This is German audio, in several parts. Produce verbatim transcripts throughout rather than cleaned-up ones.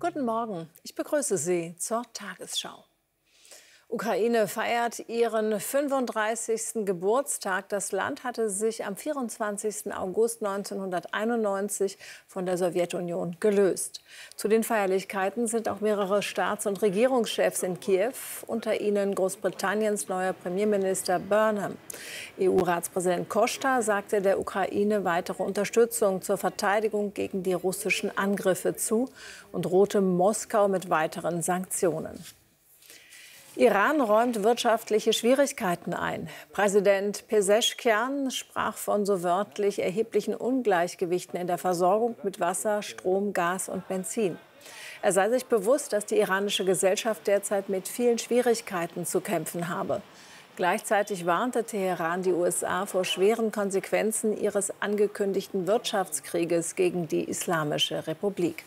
Guten Morgen, ich begrüße Sie zur Tagesschau. Ukraine feiert ihren fünfunddreißigsten Geburtstag. Das Land hatte sich am vierundzwanzigsten August neunzehnhunderteinundneunzig von der Sowjetunion gelöst. Zu den Feierlichkeiten sind auch mehrere Staats- und Regierungschefs in Kiew, unter ihnen Großbritanniens neuer Premierminister Burnham. E U-Ratspräsident Costa sagte der Ukraine weitere Unterstützung zur Verteidigung gegen die russischen Angriffe zu und drohte Moskau mit weiteren Sanktionen. Iran räumt wirtschaftliche Schwierigkeiten ein. Präsident Peseschkian sprach von so wörtlich erheblichen Ungleichgewichten in der Versorgung mit Wasser, Strom, Gas und Benzin. Er sei sich bewusst, dass die iranische Gesellschaft derzeit mit vielen Schwierigkeiten zu kämpfen habe. Gleichzeitig warnte Teheran die U S A vor schweren Konsequenzen ihres angekündigten Wirtschaftskrieges gegen die Islamische Republik.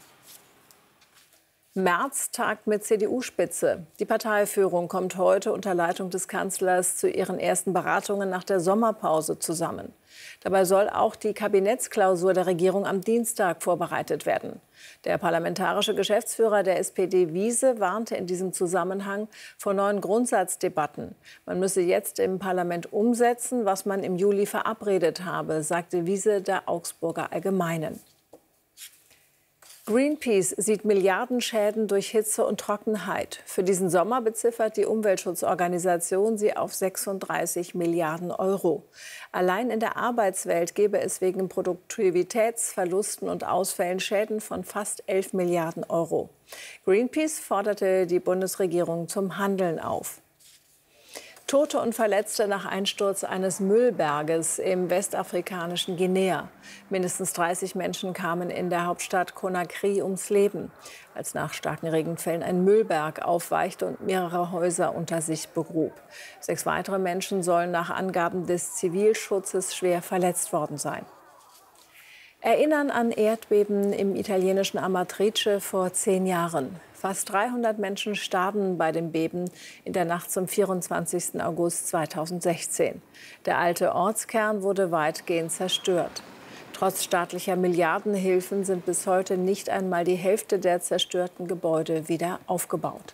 Merz tagt mit C D U-Spitze. Die Parteiführung kommt heute unter Leitung des Kanzlers zu ihren ersten Beratungen nach der Sommerpause zusammen. Dabei soll auch die Kabinettsklausur der Regierung am Dienstag vorbereitet werden. Der parlamentarische Geschäftsführer der S P D, Wiese, warnte in diesem Zusammenhang vor neuen Grundsatzdebatten. Man müsse jetzt im Parlament umsetzen, was man im Juli verabredet habe, sagte Wiese der Augsburger Allgemeinen. Greenpeace sieht Milliardenschäden durch Hitze und Trockenheit. Für diesen Sommer beziffert die Umweltschutzorganisation sie auf sechsunddreißig Milliarden Euro. Allein in der Arbeitswelt gäbe es wegen Produktivitätsverlusten und Ausfällen Schäden von fast elf Milliarden Euro. Greenpeace forderte die Bundesregierung zum Handeln auf. Tote und Verletzte nach Einsturz eines Müllberges im westafrikanischen Guinea. Mindestens dreißig Menschen kamen in der Hauptstadt Conakry ums Leben, als nach starken Regenfällen ein Müllberg aufweichte und mehrere Häuser unter sich begrub. Sechs weitere Menschen sollen nach Angaben des Zivilschutzes schwer verletzt worden sein. Erinnern an Erdbeben im italienischen Amatrice vor zehn Jahren. Fast dreihundert Menschen starben bei dem Beben in der Nacht zum vierundzwanzigsten August zweitausendsechzehn. Der alte Ortskern wurde weitgehend zerstört. Trotz staatlicher Milliardenhilfen sind bis heute nicht einmal die Hälfte der zerstörten Gebäude wieder aufgebaut.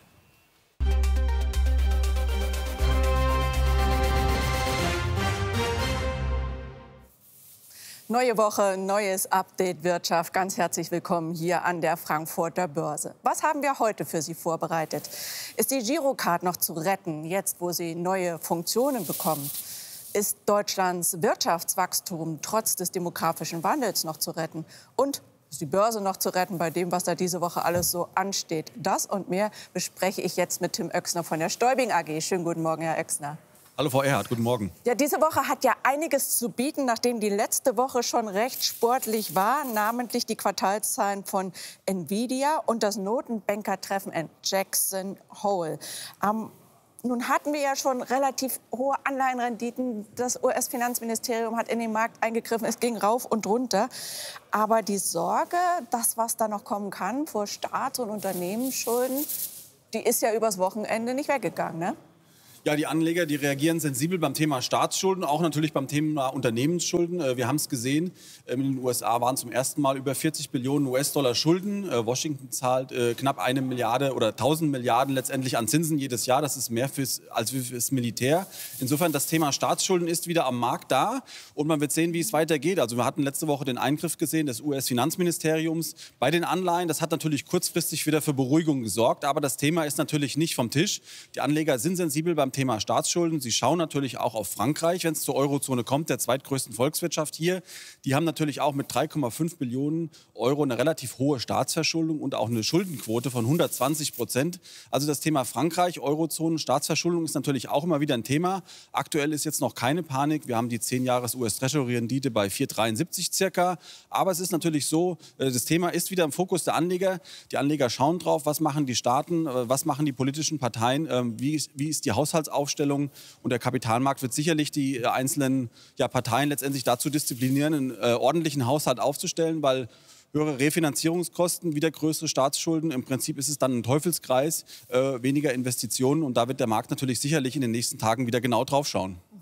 Neue Woche, neues Update Wirtschaft. Ganz herzlich willkommen hier an der Frankfurter Börse. Was haben wir heute für Sie vorbereitet? Ist die Girocard noch zu retten, jetzt wo sie neue Funktionen bekommt? Ist Deutschlands Wirtschaftswachstum trotz des demografischen Wandels noch zu retten? Und ist die Börse noch zu retten bei dem, was da diese Woche alles so ansteht? Das und mehr bespreche ich jetzt mit Tim Oechsner von der Stäubing A G. Schönen guten Morgen, Herr Oechsner. Hallo Frau Erhardt, guten Morgen. Ja, diese Woche hat ja einiges zu bieten, nachdem die letzte Woche schon recht sportlich war, namentlich die Quartalszahlen von Nvidia und das Notenbankertreffen in Jackson Hole. Ähm, nun hatten wir ja schon relativ hohe Anleihenrenditen. Das U S-Finanzministerium hat in den Markt eingegriffen. Es ging rauf und runter. Aber die Sorge, das, was da noch kommen kann vor Staats- und Unternehmensschulden, die ist ja übers Wochenende nicht weggegangen, ne? Ja, die Anleger, die reagieren sensibel beim Thema Staatsschulden, auch natürlich beim Thema Unternehmensschulden. Wir haben es gesehen, in den U S A waren zum ersten Mal über vierzig Billionen U S-Dollar Schulden. Washington zahlt knapp eine Milliarde oder tausend Milliarden letztendlich an Zinsen jedes Jahr. Das ist mehr fürs, als fürs Militär. Insofern, das Thema Staatsschulden ist wieder am Markt da und man wird sehen, wie es weitergeht. Also wir hatten letzte Woche den Eingriff gesehen des U S-Finanzministeriums bei den Anleihen. Das hat natürlich kurzfristig wieder für Beruhigung gesorgt, aber das Thema ist natürlich nicht vom Tisch. Die Anleger sind sensibel beim Thema Staatsschulden. Sie schauen natürlich auch auf Frankreich, wenn es zur Eurozone kommt, der zweitgrößten Volkswirtschaft hier. Die haben natürlich auch mit drei Komma fünf Billionen Euro eine relativ hohe Staatsverschuldung und auch eine Schuldenquote von hundertzwanzig Prozent. Also das Thema Frankreich, Eurozone, Staatsverschuldung ist natürlich auch immer wieder ein Thema. Aktuell ist jetzt noch keine Panik. Wir haben die zehn Jahres U S-Treasury-Rendite bei vier Komma dreiundsiebzig circa. Aber es ist natürlich so, das Thema ist wieder im Fokus der Anleger. Die Anleger schauen drauf, was machen die Staaten, was machen die politischen Parteien, wie ist, wie ist die Haushalts Aufstellung und der Kapitalmarkt wird sicherlich die einzelnen ja, Parteien letztendlich dazu disziplinieren, einen äh, ordentlichen Haushalt aufzustellen, weil höhere Refinanzierungskosten, wieder größere Staatsschulden, im Prinzip ist es dann ein Teufelskreis, äh, weniger Investitionen und da wird der Markt natürlich sicherlich in den nächsten Tagen wieder genau drauf schauen.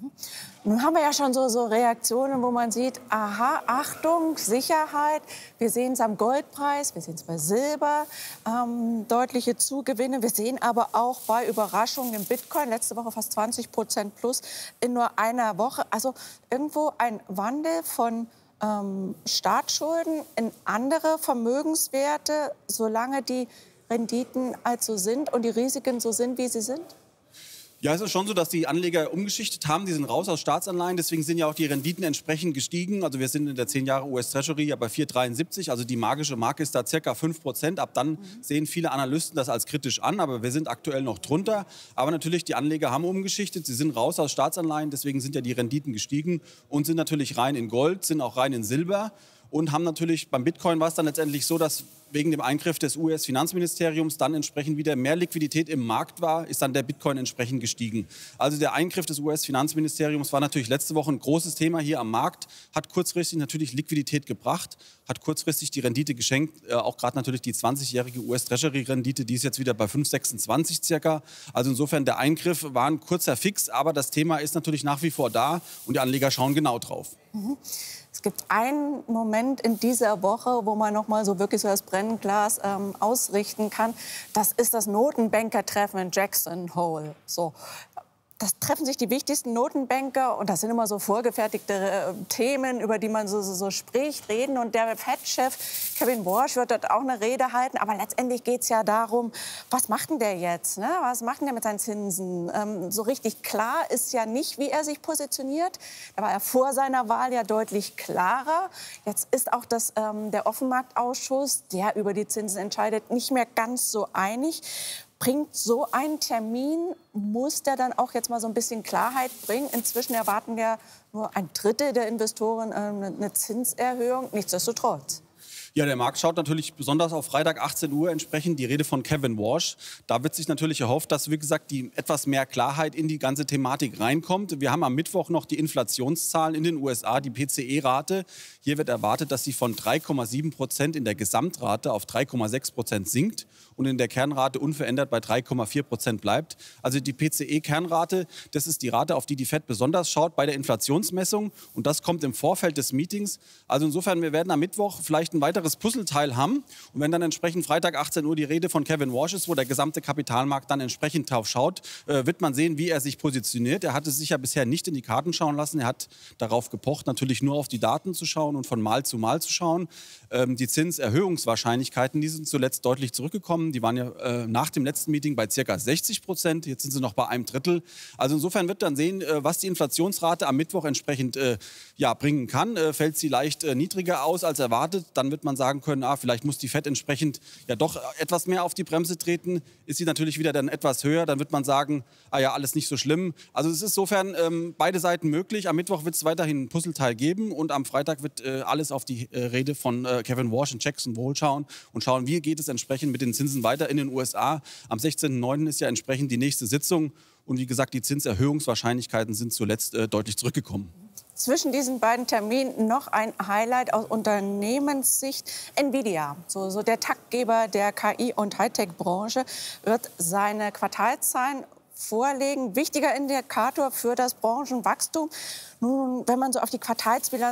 Nun haben wir ja schon so, so Reaktionen, wo man sieht, aha, Achtung, Sicherheit. Wir sehen es am Goldpreis, wir sehen es bei Silber, ähm, deutliche Zugewinne. Wir sehen aber auch bei Überraschungen im Bitcoin, letzte Woche fast zwanzig Prozent plus in nur einer Woche. Also irgendwo ein Wandel von ähm, Staatsschulden in andere Vermögenswerte, solange die Renditen also sind und die Risiken so sind, wie sie sind? Ja, es ist schon so, dass die Anleger umgeschichtet haben. Die sind raus aus Staatsanleihen. Deswegen sind ja auch die Renditen entsprechend gestiegen. Also wir sind in der zehn Jahre U S Treasury ja bei vier Komma dreiundsiebzig. Also die magische Marke ist da circa fünf Prozent. Ab dann mhm. sehen viele Analysten das als kritisch an. Aber wir sind aktuell noch drunter. Aber natürlich, die Anleger haben umgeschichtet. Sie sind raus aus Staatsanleihen. Deswegen sind ja die Renditen gestiegen und sind natürlich rein in Gold, sind auch rein in Silber. Und haben natürlich, beim Bitcoin war es dann letztendlich so, dass wegen dem Eingriff des U S-Finanzministeriums dann entsprechend wieder mehr Liquidität im Markt war, ist dann der Bitcoin entsprechend gestiegen. Also der Eingriff des U S-Finanzministeriums war natürlich letzte Woche ein großes Thema hier am Markt, hat kurzfristig natürlich Liquidität gebracht, hat kurzfristig die Rendite geschenkt, äh, auch gerade natürlich die zwanzigjährige U S-Treasury-Rendite, die ist jetzt wieder bei fünf Komma sechsundzwanzig circa. Also insofern der Eingriff war ein kurzer Fix, aber das Thema ist natürlich nach wie vor da und die Anleger schauen genau drauf. Mhm. Es gibt einen Moment in dieser Woche, wo man noch mal so wirklich so das Brennglas ähm, ausrichten kann. Das ist das Notenbanker-Treffen in Jackson Hole. So. Das treffen sich die wichtigsten Notenbanker und das sind immer so vorgefertigte äh, Themen, über die man so, so, so spricht, reden. Und der Fed-Chef Kevin Warsh wird dort auch eine Rede halten. Aber letztendlich geht es ja darum, was macht denn der jetzt? Ne? Was macht denn der mit seinen Zinsen? Ähm, so richtig klar ist ja nicht, wie er sich positioniert. Da war er vor seiner Wahl ja deutlich klarer. Jetzt ist auch das, ähm, der Offenmarktausschuss, der über die Zinsen entscheidet, nicht mehr ganz so einig. Bringt so ein Termin, muss der dann auch jetzt mal so ein bisschen Klarheit bringen? Inzwischen erwarten ja nur ein Drittel der Investoren eine Zinserhöhung. Nichtsdestotrotz. Ja, der Markt schaut natürlich besonders auf Freitag achtzehn Uhr entsprechend die Rede von Kevin Warsh. Da wird sich natürlich erhofft, dass, wie gesagt, die etwas mehr Klarheit in die ganze Thematik reinkommt. Wir haben am Mittwoch noch die Inflationszahlen in den U S A, die P C E-Rate. Hier wird erwartet, dass sie von drei Komma sieben Prozent in der Gesamtrate auf drei Komma sechs Prozent sinkt und in der Kernrate unverändert bei drei Komma vier Prozent bleibt. Also die P C E-Kernrate, das ist die Rate, auf die die Fed besonders schaut bei der Inflationsmessung. Und das kommt im Vorfeld des Meetings. Also insofern, wir werden am Mittwoch vielleicht ein weiteres Puzzleteil haben. Und wenn dann entsprechend Freitag achtzehn Uhr die Rede von Kevin Warsh ist, wo der gesamte Kapitalmarkt dann entsprechend drauf schaut, äh, wird man sehen, wie er sich positioniert. Er hat es sich ja bisher nicht in die Karten schauen lassen. Er hat darauf gepocht, natürlich nur auf die Daten zu schauen und von Mal zu Mal zu schauen. Ähm, die Zinserhöhungswahrscheinlichkeiten, die sind zuletzt deutlich zurückgekommen. Die waren ja äh, nach dem letzten Meeting bei ca. sechzig Prozent. Jetzt sind sie noch bei einem Drittel. Also insofern wird dann sehen, äh, was die Inflationsrate am Mittwoch entsprechend äh, ja, bringen kann. Äh, fällt sie leicht äh, niedriger aus als erwartet, dann wird man sagen können, ah, vielleicht muss die Fed entsprechend ja doch etwas mehr auf die Bremse treten. Ist sie natürlich wieder dann etwas höher, dann wird man sagen, ah ja, alles nicht so schlimm. Also es ist insofern ähm, beide Seiten möglich. Am Mittwoch wird es weiterhin ein Puzzleteil geben und am Freitag wird äh, alles auf die äh, Rede von äh, Kevin Warsh und Jackson Hole schauen und schauen, wie geht es entsprechend mit den Zinsen weiter in den U S A. Am sechzehnten neunten ist ja entsprechend die nächste Sitzung und wie gesagt, die Zinserhöhungswahrscheinlichkeiten sind zuletzt äh, deutlich zurückgekommen. Zwischen diesen beiden Terminen noch ein Highlight aus Unternehmenssicht. Nvidia, so, so der Taktgeber der K I- und Hightech-Branche, wird seine Quartalszahlen vorlegen. Wichtiger Indikator für das Branchenwachstum. Nun, wenn man so auf die Quartalsbilanz